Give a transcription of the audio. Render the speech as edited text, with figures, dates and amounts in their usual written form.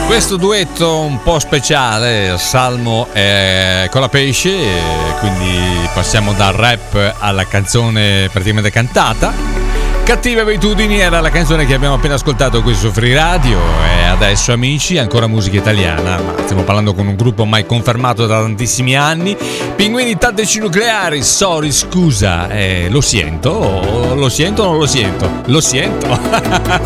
Questo duetto un po' speciale, Salmo e Colapesce, quindi passiamo dal rap alla canzone praticamente cantata. Cattive abitudini era la canzone che abbiamo appena ascoltato qui su Free Radio, e adesso amici ancora musica italiana, ma stiamo parlando con un gruppo mai confermato da tantissimi anni, Pinguini Tattici Nucleari. Sorry, scusa, lo sento o non lo sento? Lo sento.